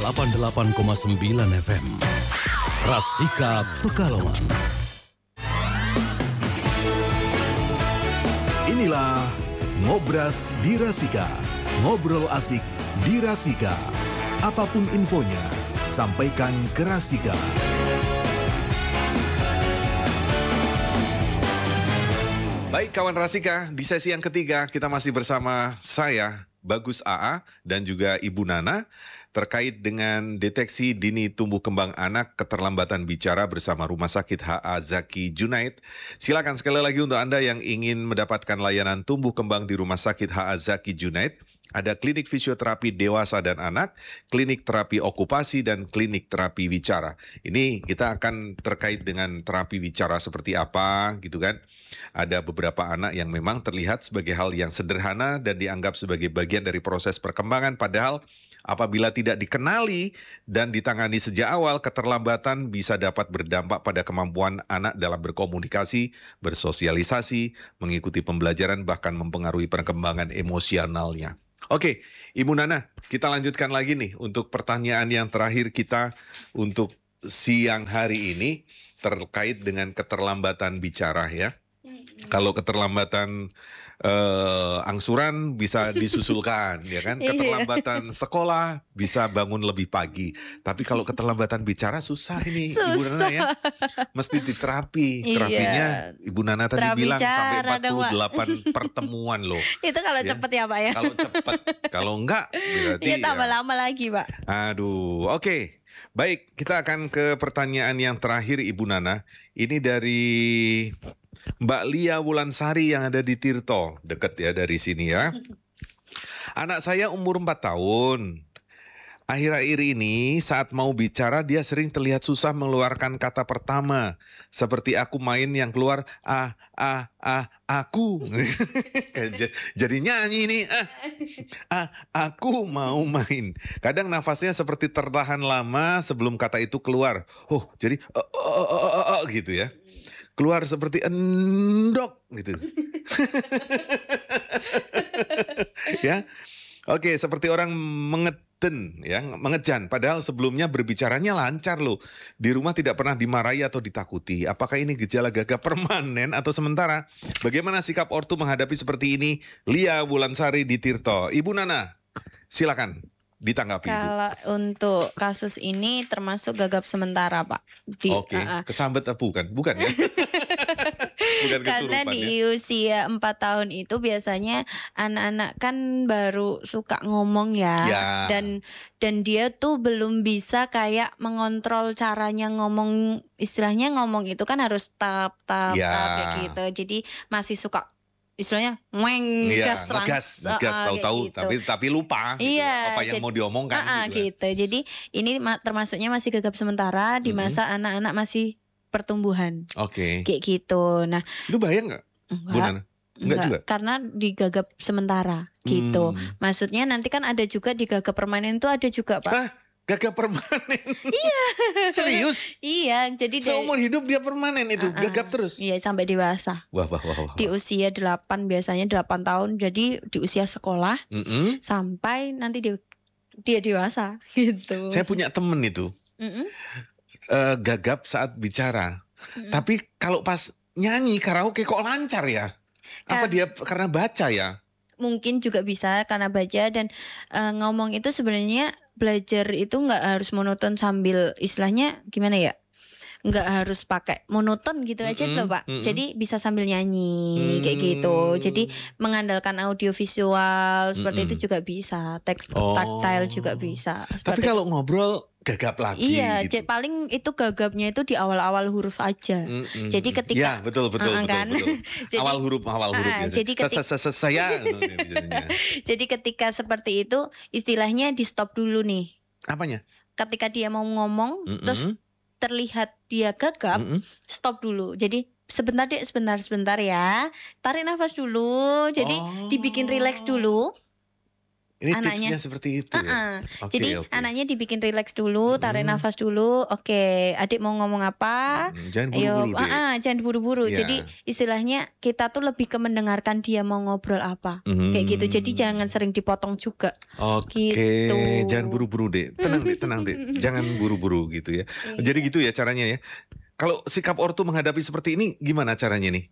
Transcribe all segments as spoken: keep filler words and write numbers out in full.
delapan puluh delapan koma sembilan F M. Rasika Pekalongan. Inilah Ngobras di Rasika. Ngobrol asik di Rasika. Apapun infonya, sampaikan ke Rasika. Baik kawan Rasika, di sesi yang ketiga kita masih bersama saya, Bagus A A, dan juga Ibu Nana terkait dengan deteksi dini tumbuh kembang anak keterlambatan bicara bersama Rumah Sakit H A Zaki Junaid. Silakan sekali lagi untuk Anda yang ingin mendapatkan layanan tumbuh kembang di Rumah Sakit H A Zaki Junaid. Ada klinik fisioterapi dewasa dan anak, klinik terapi okupasi, dan klinik terapi wicara. Ini kita akan terkait dengan terapi wicara seperti apa gitu kan. Ada beberapa anak yang memang terlihat sebagai hal yang sederhana dan dianggap sebagai bagian dari proses perkembangan. Padahal apabila tidak dikenali dan ditangani sejak awal, keterlambatan bisa dapat berdampak pada kemampuan anak dalam berkomunikasi, bersosialisasi, mengikuti pembelajaran, bahkan mempengaruhi perkembangan emosionalnya. Oke, Ibu Nana, kita lanjutkan lagi nih untuk pertanyaan yang terakhir kita untuk siang hari ini terkait dengan keterlambatan bicara ya. Kalau keterlambatan uh, angsuran bisa disusulkan, ya kan? Keterlambatan sekolah bisa bangun lebih pagi. Tapi kalau keterlambatan bicara susah ini, susah. Ibu Nana ya. Mesti diterapi. Terapinya Ibu Nana tadi Terapi bilang sampai empat puluh delapan dong, pertemuan loh. Itu kalau ya. Cepet ya Pak ya? Kalau cepet, kalau enggak berarti ya tambah ya. lama lagi Pak. Aduh, oke. Okay. Baik, kita akan ke pertanyaan yang terakhir Ibu Nana. Ini dari Mbak Lia Wulansari yang ada di Tirto, deket ya dari sini ya. Anak saya umur empat tahun. Akhir-akhir ini saat mau bicara dia sering terlihat susah mengeluarkan kata pertama. Seperti aku main yang keluar ah, ah, ah, aku. Jadi nyanyi nih, ah, ah, aku mau main. Kadang nafasnya seperti tertahan lama sebelum kata itu keluar. Oh, jadi oh, oh, oh, oh, oh, gitu ya. Keluar seperti endok gitu. Ya. Oke, seperti orang mengeten ya, mengejan padahal sebelumnya berbicaranya lancar loh. Di rumah tidak pernah dimarahi atau ditakuti. Apakah ini gejala gagap permanen atau sementara? Bagaimana sikap ortu menghadapi seperti ini? Lia Wulansari di Tirto. Ibu Nana, silakan ditanggapi. Kalau Ibu. Untuk kasus ini termasuk gagap sementara Pak. Di, Oke, uh, kesambet bukan? Bukan ya? Bukan karena di ya? usia empat tahun itu biasanya anak-anak kan baru suka ngomong ya, ya. dan dan dia tuh belum bisa kayak mengontrol caranya ngomong, istilahnya ngomong itu kan harus tap tap ya. tap kayak gitu, jadi masih suka istilahnya ngeng iya, gas ngegas, ngegas uh, tahu-tahu gitu. tapi tapi lupa gitu. Iya, apa yang jadi, mau diomongkan uh, uh, gitu. gitu. Jadi ini termasuknya masih gagap sementara di masa mm-hmm. anak-anak masih pertumbuhan. Oke. Okay. Kayak gitu. Nah, itu bahaya nggak? Enggak. Enggak, enggak juga. Karena digagap sementara gitu. Hmm. Maksudnya nanti kan ada juga digagap permanen itu ada juga Pak. Hah? Gagap permanen? Iya. Serius? Iya. Jadi seumur dari, hidup dia permanen itu, uh-uh. gagap terus? Iya sampai dewasa. Wah, wah, wah, wah. Di usia delapan biasanya delapan tahun. Jadi di usia sekolah mm-hmm. sampai nanti dia, dia dewasa gitu. Saya punya temen itu. Mm-hmm. Uh, gagap saat bicara. Mm-hmm. Tapi kalau pas nyanyi karaoke kok lancar ya? Apa Kar- dia karena baca ya? Mungkin juga bisa karena baca dan uh, ngomong itu sebenarnya belajar itu nggak harus monoton sambil istilahnya gimana ya? Nggak harus pakai monoton gitu aja mm-hmm, loh Pak. Mm-hmm. Jadi bisa sambil nyanyi mm-hmm. kayak gitu. Jadi mengandalkan audio visual seperti mm-hmm. itu juga bisa. Teks oh. Tactile juga bisa. Tapi kalau itu. Ngobrol gagap lagi. Iya, gitu. Paling itu gagapnya itu di awal-awal huruf aja. Mm-hmm. Jadi ketika ya betul betul uh, betul, kan? betul. jadi, awal huruf awal huruf. Uh, jadi ketika saya. Jadi ketika seperti itu istilahnya di stop dulu nih. Apanya? Ketika dia mau ngomong mm-hmm. terus terlihat dia gagap, mm-hmm. stop dulu. Jadi sebentar deh, sebentar, sebentar ya. Tarik nafas dulu. Jadi oh. dibikin rileks dulu. Ini anaknya. tipsnya seperti itu ya. Uh-uh. Oke, Jadi oke. anaknya dibikin rileks dulu, tarik Mm-mm. nafas dulu. Oke, adik mau ngomong apa? Hmm, jangan Ayo, buru-buru deh. ah, ah, jangan buru-buru. Ya. Jadi istilahnya kita tuh lebih ke mendengarkan dia mau ngobrol apa. Kayak gitu. Jadi Hmm. jangan sering dipotong juga. Oke, Gitu. jangan buru-buru deh. Tenang deh, tenang deh. Jangan buru-buru gitu ya. Jadi gitu ya caranya ya. Kalau sikap ortu menghadapi seperti ini gimana caranya nih?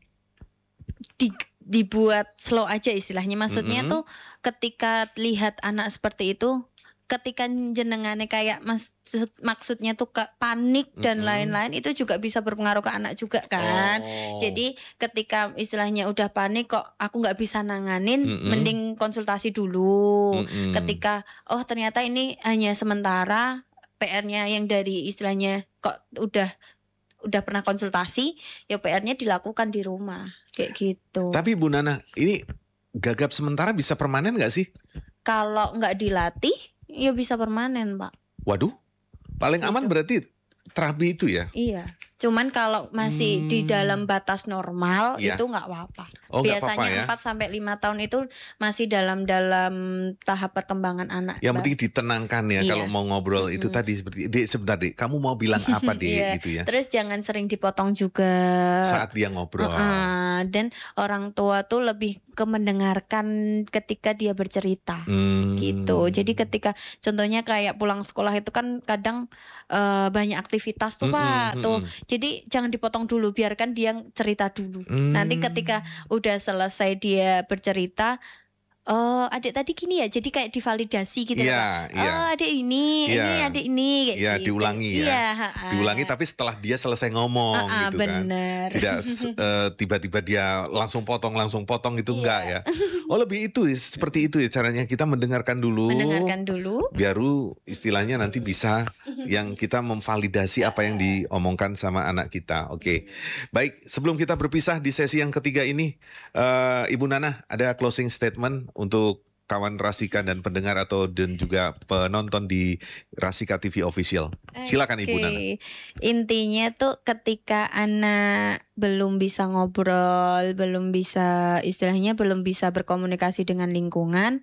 Di, dibuat slow aja istilahnya. Maksudnya Mm-mm. tuh ketika lihat anak seperti itu, ketika jenengannya kayak maksud maksudnya tuh ke panik dan Mm-mm. lain-lain, itu juga bisa berpengaruh ke anak juga kan. Oh. Jadi ketika istilahnya udah panik kok aku nggak bisa nanganin, Mm-mm. mending konsultasi dulu. Mm-mm. Ketika oh ternyata ini hanya sementara, P R-nya yang dari istilahnya kok udah udah pernah konsultasi, ya P R-nya dilakukan di rumah kayak gitu. Tapi Bu Nana, ini gagap sementara bisa permanen nggak sih? Kalau nggak dilatih, ya bisa permanen, Pak. Waduh, paling aman Gitu. berarti terapi itu ya? Iya. Cuman kalau masih di Hmm. dalam batas normal Iya. itu nggak apa-apa. Oh nggak apa-apa Biasanya ya? empat sampai lima tahun itu masih dalam dalam tahap perkembangan anak. Yang Mbak. penting ditenangkan ya Iya. kalau mau ngobrol itu Mm-mm. tadi seperti Dek sebentar Dek, kamu mau bilang apa Dek Iya. gitu ya? Terus jangan sering dipotong juga. Saat dia ngobrol. Uh-uh. Dan orang tua tuh lebih ke mendengarkan ketika dia bercerita. Hmm. Gitu. Jadi ketika contohnya kayak pulang sekolah itu kan kadang eh, banyak aktivitas tuh Mm-mm, Pak. Tuh. mm-mm. Jadi jangan dipotong dulu, biarkan dia cerita dulu. Hmm. Nanti ketika udah selesai dia bercerita, oh adik tadi gini ya, jadi kayak divalidasi gitu Iya, loh, Pak. iya. Oh adik ini, Iya. ini adik ini kayak Iya, gitu. diulangi ya. Iya, ha-ha. diulangi tapi setelah dia selesai ngomong Ah, ah, gitu kan. bener. Tidak s- eh, tiba-tiba dia langsung potong langsung potong itu Iya. enggak ya. Oh lebih itu ya, seperti itu ya caranya, kita mendengarkan dulu. Mendengarkan dulu. Baru istilahnya nanti bisa yang kita memvalidasi apa yang diomongkan sama anak kita. Oke. Baik, sebelum kita berpisah di sesi yang ketiga ini, eh, Ibu Nana ada closing statement untuk kawan Rasika dan pendengar atau dan juga penonton di Rasika T V Official. Silakan Ibu Oke. Nana. Intinya tuh ketika anak belum bisa ngobrol, belum bisa istilahnya belum bisa berkomunikasi dengan lingkungan,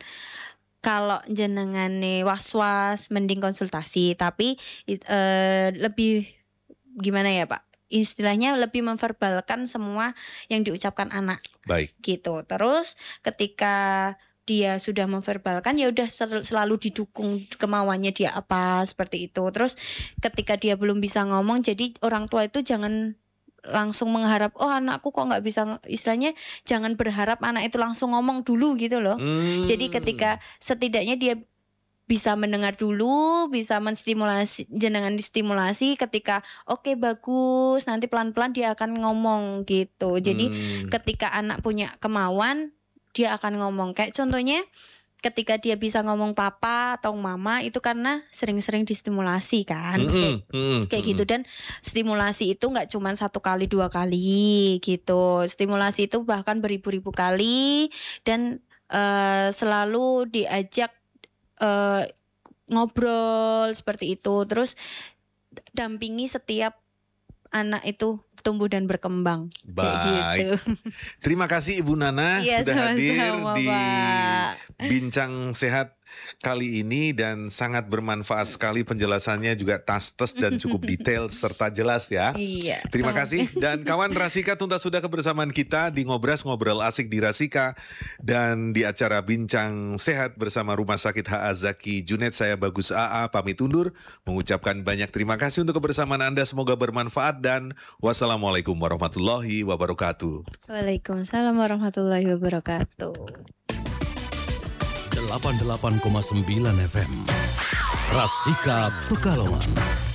kalau jenengane was-was mending konsultasi, tapi it- eh, lebih gimana ya Pak? Istilahnya lebih memverbalkan semua yang diucapkan anak Baik. gitu. Terus ketika dia sudah memverbalkan, ya udah sel- selalu didukung kemauannya dia apa seperti itu. Terus ketika dia belum bisa ngomong, jadi orang tua itu jangan langsung mengharap oh anakku kok nggak bisa, istilahnya jangan berharap anak itu langsung ngomong dulu gitu loh. Hmm. Jadi ketika setidaknya dia bisa mendengar dulu, bisa menstimulasi, jenengan distimulasi ketika oke bagus, nanti pelan-pelan dia akan ngomong gitu. Jadi Hmm. ketika anak punya kemauan, dia akan ngomong. Kayak contohnya ketika dia bisa ngomong papa atau mama itu karena sering-sering distimulasi kan. Mm-mm, Kayak, mm-mm, kayak mm-mm. gitu. Dan stimulasi itu nggak cuma satu kali dua kali gitu. Stimulasi itu bahkan beribu-ribu kali dan eh, selalu diajak eh, ngobrol seperti itu. Terus dampingi setiap anak itu tumbuh dan berkembang. Kayak Baik. gitu. Terima kasih Ibu Nana Iya, sudah hadir sama-sama, di Pak. Bincang Sehat kali ini dan sangat bermanfaat sekali penjelasannya, juga tas-tes dan cukup detail serta jelas ya. Iya. Terima sama- kasih dan kawan Rasika, tuntas sudah kebersamaan kita di Ngobras Ngobrol Asik di Rasika dan di acara Bincang Sehat bersama Rumah Sakit H A Zaki Junet. Saya Bagus A A pamit undur, mengucapkan banyak terima kasih untuk kebersamaan Anda, semoga bermanfaat dan wassalamualaikum warahmatullahi wabarakatuh. Waalaikumsalam warahmatullahi wabarakatuh. delapan puluh delapan koma sembilan F M Rasika Pekalongan.